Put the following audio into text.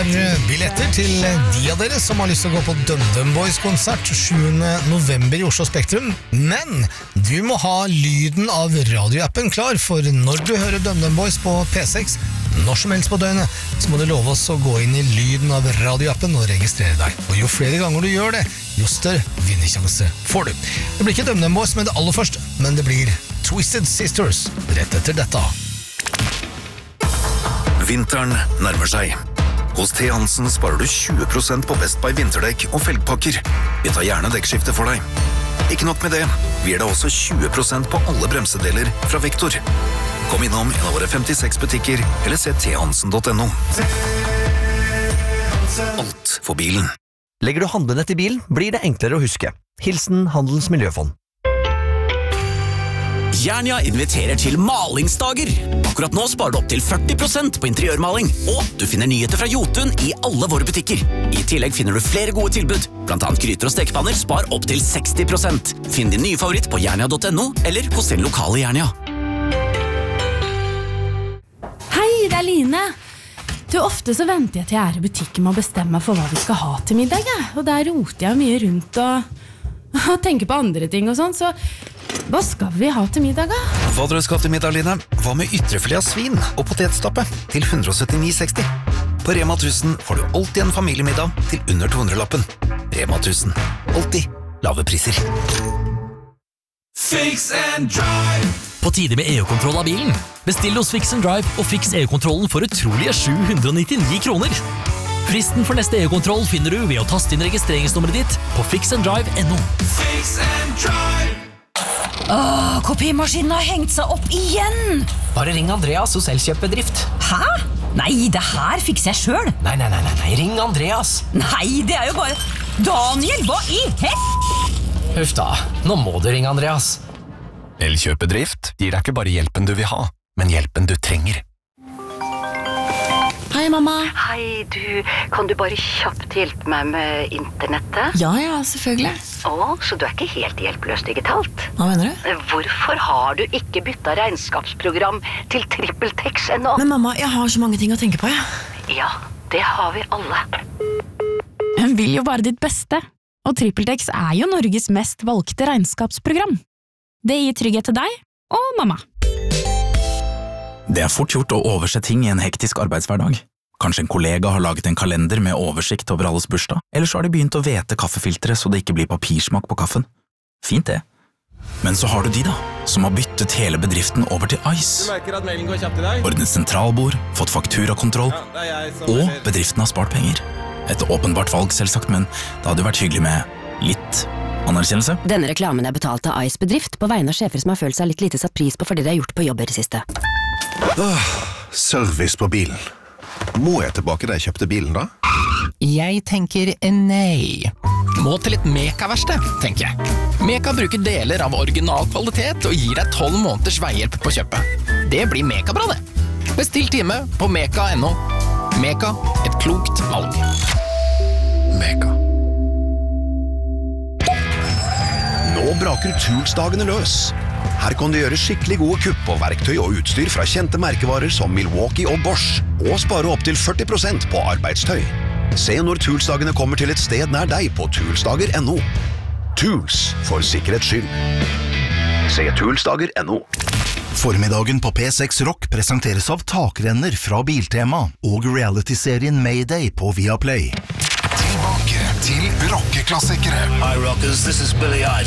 Billetter til de av dere som har lyst til å gå på DumDum Boys konsert 7. november i Oslo Spektrum, men du må ha lyden av radioappen klar, for når du hører DumDum Boys på P6 når som helst på døgnet, så må du love oss å gå inn i lyden av radioappen og registrere deg. Og jo flere ganger du gjør det, jo større vinnersjanse får du. Det blir ikke DumDum Boys med det aller første, men det blir Twisted Sisters rett etter dette. Vinteren nærmer seg. Hos T. Hansen sparer du 20% på Best Buy vinterdekk og felgpakker. Vi tar gjerne dekkskifte for deg. Ikke nok med det, vi gir deg også 20% på alle bremsedeler fra Vektor. Kom innom en av våre 56 butikker, eller se thansen.no. Alt for bilen. Legger du handlenett i bilen, blir det enklere å huske. Hilsen Handelens Miljøfond. Jernia inviterer til malingsdager. Akkurat nå sparer du opp til 40% på interiørmaling, og du finner nyheter fra Jotun i alle våre butikker. I tillegg finner du flere gode tilbud, blant annet gryter og stekepanner spar opp til 60%. Finn din nye favoritt på jernia.no, eller hos din lokale Jernia. Hei, det er Line. Ofte så venter jeg til jeg er i butikken med å bestemme meg for hva vi skal ha til middag, og der roter jeg mye rundt og tenker på andre ting og sånn, så hva skal vi ha til middag da? Hva dere skal til middag, Line? Hva med ytrefilet av svin og potetstappe til 179,60? På Rema 1000 får du alltid en familiemiddag til under 200-lappen. Rema 1000. Alltid lave priser. Fix and Drive. På tide med EU-kontroll av bilen. Bestill hos Fix and Drive og fiks EU-kontrollen for utrolige 799 kroner. Fristen for neste EU-kontroll finner du ved å taste inn registreringsnummeret ditt på fixanddrive.no. Fix and Drive. Kopimaskinen har hengt seg opp igjen. Bare ring Andreas hos Elkjøpbedrift. Hæ? Nei, det her fikser jeg selv. Nei, ring Andreas. Nei, det er jo bare... Daniel, hva i Huff da, nå må du ringe Andreas. Elkjøpedrift gir deg ikke bare hjelpen du vil ha, men hjelpen du trenger. Hei, mamma. Hei, kan du bare kjapt hjelpe meg med internettet? Ja, selvfølgelig. Så du er ikke helt hjelpeløs digitalt? Hva mener du? Hvorfor har du ikke byttet regnskapsprogram til TrippelTex ennå? Men mamma, jeg har så mange ting å tenke på, Ja, det har vi alle. Hun vil jo bare ditt beste. Og TrippelTex er jo Norges mest valgte regnskapsprogram. Det gir trygghet til deg og mamma. Det er fort gjort å overse ting i en hektisk arbeidshverdag. Kanskje en kollega har laget en kalender med oversikt over alles bursdag, eller så har de begynt å vete kaffefiltre så det ikke blir papirsmak på kaffen. Fint det. Men så har du de da, som har byttet hele bedriften over til Ice. Du merker at mailen går kjapt i dag? Ordnet sentralbord, fått fakturakontroll, og bedriften har spart penger. Et åpenbart valg selvsagt, men det hadde jo vært hyggelig med litt anerkjennelse. Denne reklamen er betalt av Ice Bedrift på vegne av sjefer som har følt seg litt lite satt pris på fordi de har gjort på jobb i det siste. Service på bilen. Må jeg tilbake da jeg kjøpte bilen da? Jeg tenker nei. Må til et Meka-verksted, tenker jeg. Meka bruker deler av original kvalitet og gir deg 12 måneders veihjelp på kjøpet. Det blir Meka-bra det. Bestill time på meka.no. Meka, et klokt valg. Meka. Nå braker Tools-dagene løs. Her kan du gjøre skikkelig gode kupp på verktøy og utstyr fra kjente merkevarer som Milwaukee og Bosch, og spare opp til 40% på arbeidstøy. Se når Tools-dagene kommer til et sted nær deg på toolsdager.no. Tools for sikkerhets skyld. Se toolsdager.no. Formiddagen på P6 Rock presenteres av takrenner fra Biltema og reality-serien Mayday på Viaplay. Tilbake til rockeklassikere. Hi rockers, this is Billy Idol.